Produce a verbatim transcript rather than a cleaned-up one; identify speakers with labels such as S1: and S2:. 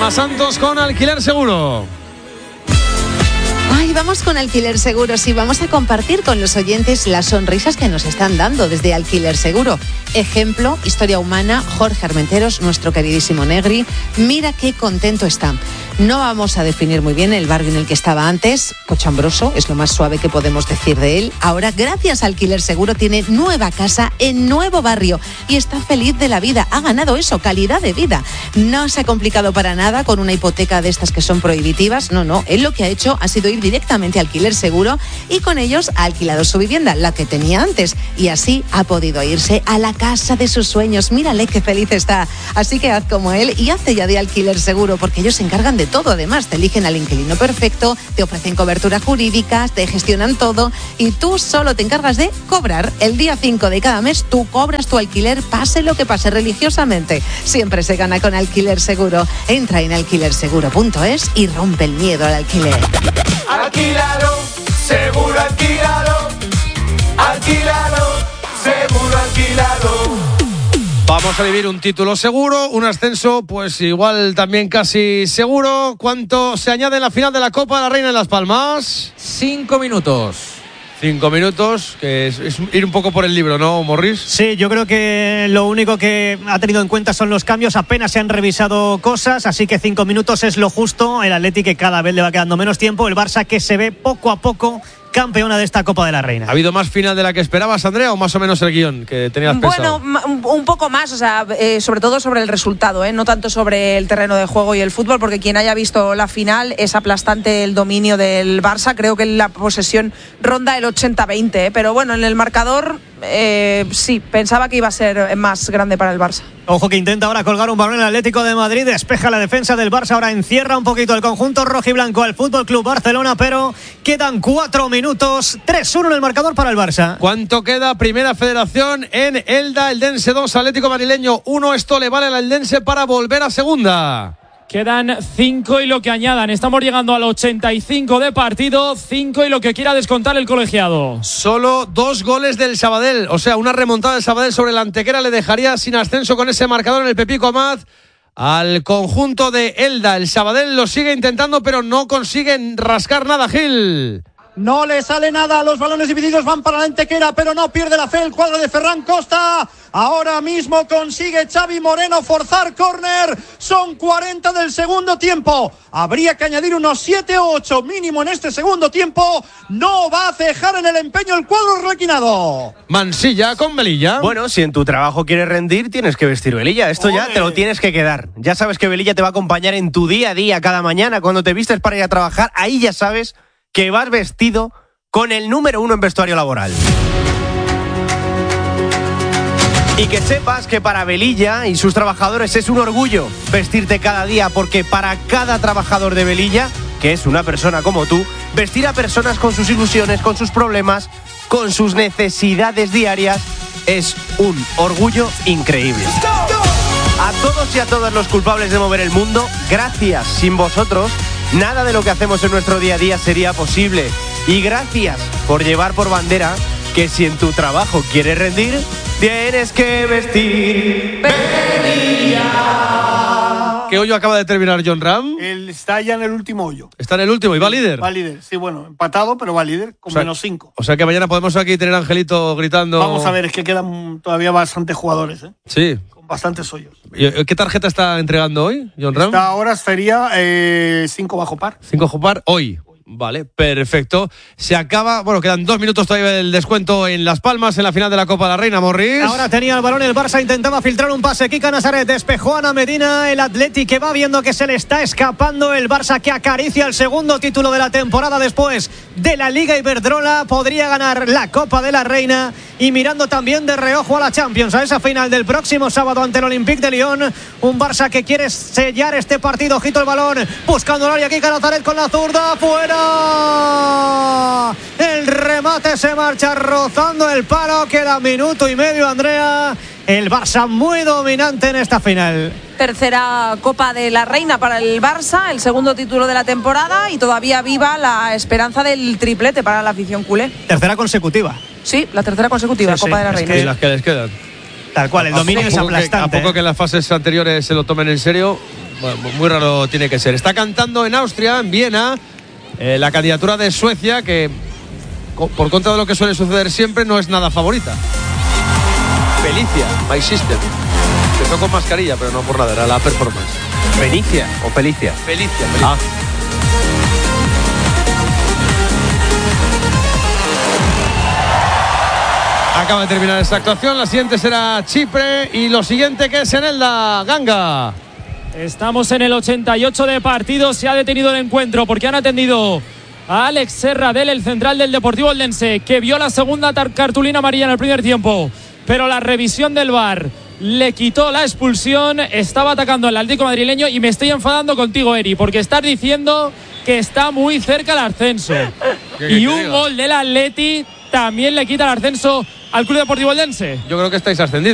S1: Palma Santos con Alquiler Seguro.
S2: Ay, vamos con Alquiler Seguro. Sí, vamos a compartir con los oyentes las sonrisas que nos están dando desde Alquiler Seguro. Ejemplo, historia humana, Jorge Armenteros, nuestro queridísimo Negri. Mira qué contento está. No vamos a definir muy bien el barrio en el que estaba antes. Cochambroso, es lo más suave que podemos decir de él. Ahora, gracias a Alquiler Seguro, tiene nueva casa en nuevo barrio y está feliz de la vida. Ha ganado eso, calidad de vida. No se ha complicado para nada con una hipoteca de estas que son prohibitivas. No, no. Él lo que ha hecho ha sido ir directamente a Alquiler Seguro y con ellos ha alquilado su vivienda, la que tenía antes. Y así ha podido irse a la casa de sus sueños. Mírale qué feliz está. Así que haz como él y hazte ya de Alquiler Seguro, porque ellos se encargan de todo. Además, te eligen al inquilino perfecto, te ofrecen cobertura jurídica, te gestionan todo y tú solo te encargas de cobrar. El día cinco de cada mes tú cobras tu alquiler, pase lo que pase, religiosamente. Siempre se gana con Alquiler Seguro. Entra en alquiler seguro punto es y rompe el miedo al alquiler.
S3: Alquilalo, seguro alquilalo. Alquilalo, seguro alquilalo.
S1: Vamos a vivir un título seguro, un ascenso pues igual también casi seguro. ¿Cuánto se añade en la final de la Copa de la Reina en Las Palmas?
S4: Cinco minutos.
S1: Cinco minutos, que es, es ir un poco por el libro, ¿no, Morris?
S5: Sí, yo creo que lo único que ha tenido en cuenta son los cambios. Apenas se han revisado cosas, así que cinco minutos es lo justo. El Atleti, que cada vez le va quedando menos tiempo. El Barça, que se ve poco a poco campeona de esta Copa de la Reina.
S1: ¿Ha habido más final de la que esperabas, Andrea, o más o menos el guión que tenías pensado?
S6: Bueno, un poco más, o sea, eh, sobre todo sobre el resultado, ¿eh? No tanto sobre el terreno de juego y el fútbol, porque quien haya visto la final es aplastante el dominio del Barça. Creo que la posesión ronda el ochenta veinte, ¿eh? Pero bueno, en el marcador eh, sí, pensaba que iba a ser más grande para el Barça.
S5: Ojo que intenta ahora colgar un balón en el Atlético de Madrid, despeja la defensa del Barça, ahora encierra un poquito el conjunto rojiblanco al Fútbol Club Barcelona, pero quedan cuatro minutos, tres uno en el marcador para el Barça.
S1: ¿Cuánto queda? Primera Federación en Elda, Eldense dos, Atlético Madrileño uno. Esto le vale al Eldense para volver a segunda.
S7: Quedan cinco y lo que añadan. Estamos llegando al ochenta y cinco de partido. cinco y lo que quiera descontar el colegiado.
S1: Solo dos goles del Sabadell. O sea, una remontada del Sabadell sobre la Antequera le dejaría sin ascenso con ese marcador en el Pepico Amat al conjunto de Elda. El Sabadell lo sigue intentando, pero no consiguen rascar nada, Gil.
S8: No le sale nada, los balones divididos van para la Antequera, pero no pierde la fe el cuadro de Ferran Costa. Ahora mismo consigue Xavi Moreno forzar córner. Son cuarenta del segundo tiempo. Habría que añadir unos siete o ocho mínimo en este segundo tiempo. No va a cejar en el empeño el cuadro arlequinado.
S1: Mansilla con Velilla.
S9: Bueno, si en tu trabajo quieres rendir, tienes que vestir Velilla. Esto
S8: ¡Ole!
S9: Ya te lo tienes que quedar. Ya sabes que Velilla te va a acompañar en tu día a día, cada mañana, cuando te vistes para ir a trabajar. Ahí ya sabes que vas vestido con el número uno en vestuario laboral. Y que sepas que para Velilla y sus trabajadores es un orgullo vestirte cada día, porque para cada trabajador de Velilla, que es una persona como tú, vestir a personas con sus ilusiones, con sus problemas, con sus necesidades diarias, es un orgullo increíble. A todos y a todas los culpables de mover el mundo, gracias. Sin vosotros, nada de lo que hacemos en nuestro día a día sería posible. Y gracias por llevar por bandera que si en tu trabajo quieres rendir, tienes que vestir Velilla.
S1: ¿Qué hoyo acaba de terminar John Ram?
S8: Él está ya en el último hoyo.
S1: Está en el último y va líder.
S8: Va líder, sí, bueno, empatado, pero va líder con
S1: O sea,
S8: menos cinco.
S1: O sea que mañana podemos aquí tener a Angelito gritando.
S8: Vamos a ver, es que quedan todavía bastantes jugadores, ¿eh?
S1: Sí.
S8: Con bastantes hoyos.
S1: ¿Qué tarjeta está entregando hoy, John Ram?
S8: Esta ahora sería eh, cinco bajo par.
S1: cinco bajo par hoy. Vale, perfecto. Se acaba, bueno, quedan dos minutos todavía del descuento en Las Palmas en la final de la Copa de la Reina, Morris.
S5: Ahora tenía el balón el Barça, intentaba filtrar un pase. Kika Nazaret despejó a Ana Medina. El Atleti que va viendo que se le está escapando. El Barça que acaricia el segundo título de la temporada después de la Liga Iberdrola. Podría ganar la Copa de la Reina. Y mirando también de reojo a la Champions, a esa final del próximo sábado ante el Olympique de Lyon. Un Barça que quiere sellar este partido. Ojito el balón, buscando el área. Kika Nazaret con la zurda, fuera. El remate se marcha rozando el palo. Queda minuto y medio, Andrea. El Barça muy dominante en esta final.
S6: Tercera Copa de la Reina para el Barça, el segundo título de la temporada y todavía viva la esperanza del triplete para la afición culé.
S5: Tercera consecutiva.
S6: Sí, la tercera consecutiva,
S5: sí,
S6: Copa
S5: sí,
S6: de la Reina.
S1: Y las que les quedan.
S5: Tal cual, el dominio es aplastante.
S1: Que, a poco que en las fases anteriores se lo tomen en serio, Bueno, muy raro tiene que ser. Está cantando en Austria, en Viena, eh, la candidatura de Suecia, que co- por contra de lo que suele suceder siempre, no es nada favorita. Felicia, My System. Empezó con mascarilla, pero no por nada, era la performance.
S9: ¿Felicia o Felicia?
S1: Felicia, Felicia.
S9: Ah.
S1: Acaba de terminar esta actuación. La siguiente será Chipre. Y lo siguiente que es en Elda, Ganga.
S7: Estamos en el ochenta y ocho de partido. Se ha detenido el encuentro porque han atendido a Alex Serradell, el central del Deportivo Eldense, que vio la segunda tar- cartulina amarilla en el primer tiempo, pero la revisión del V A R le quitó la expulsión. Estaba atacando al Atlético madrileño y me estoy enfadando contigo, Eri, porque estás diciendo que está muy cerca el ascenso. Y un gol del Atleti también le quita el ascenso al Club Deportivo Eldense.
S1: Yo creo que estáis ascendidos.